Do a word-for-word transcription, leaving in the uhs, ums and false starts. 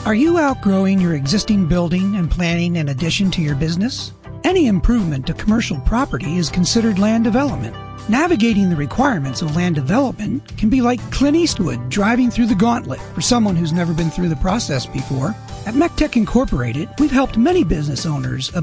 Are you outgrowing your existing building and planning an addition to your business? Any improvement to commercial property is considered land development. Navigating the requirements of land development can be like Clint Eastwood driving through the gauntlet for someone who's never been through the process before. At MechTech Incorporated, we've helped many business owners